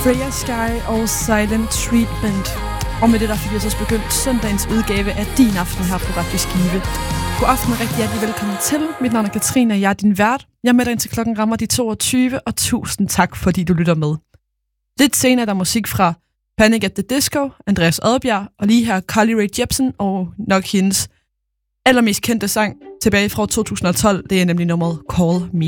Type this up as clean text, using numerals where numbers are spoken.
Freya Sky og Silent Treatment. Og med det der fik vi så begyndt søndagens udgave af Din Aften her på Radio Skive. God aften og rigtig hjertelig velkommen til. Mit navn er Katrine, og jeg er din vært. Jeg er med dig indtil klokken rammer de 22, og tusind tak, fordi du lytter med. Lidt senere er der musik fra Panic at the Disco, Andreas Oddbjerg, og lige her Carly Rae Jepsen og nok hendes allermest kendte sang tilbage fra 2012. Det er nemlig nummeret Call Me.